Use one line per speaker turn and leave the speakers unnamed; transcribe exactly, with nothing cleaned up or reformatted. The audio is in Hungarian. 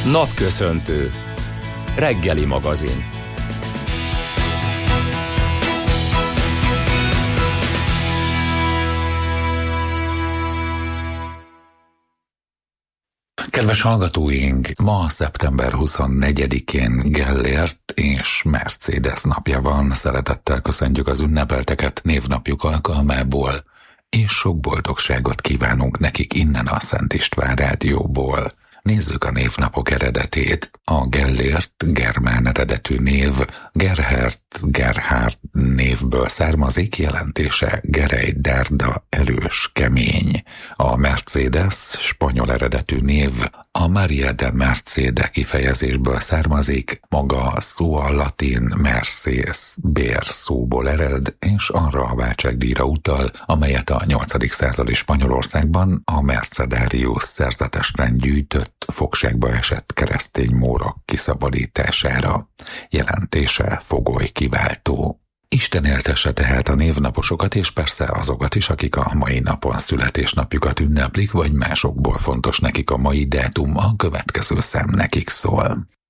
Napköszöntő. Reggeli magazin.
Kedves hallgatóink, ma szeptember huszonnegyedikén Gellért és Mercedes napja van. Szeretettel köszöntjük az ünnepelteket névnapjuk alkalmából, és sok boldogságot kívánunk nekik innen a Szent István Rádióból. Nézzük a névnapok eredetét. A Gellért germán eredetű név Gerhard Gerhard névből származik, jelentése gerej, derda, erős, kemény. A Mercedes spanyol eredetű név a Maria de Mercede kifejezésből származik, maga a szó a latin merces, bér szóból ered, és arra a váltságdíjra utal, amelyet a nyolcadik századi Spanyolországban a Mercedarius szerzetesrend gyűjtött fogságba esett keresztény mórok kiszabadítására. Jelentése fogoly kiváltó. Isten éltesse tehát a névnaposokat, és persze azokat is, akik a mai napon születésnapjukat ünneplik, vagy másokból fontos nekik a mai dátum, a következő szám nekik szól.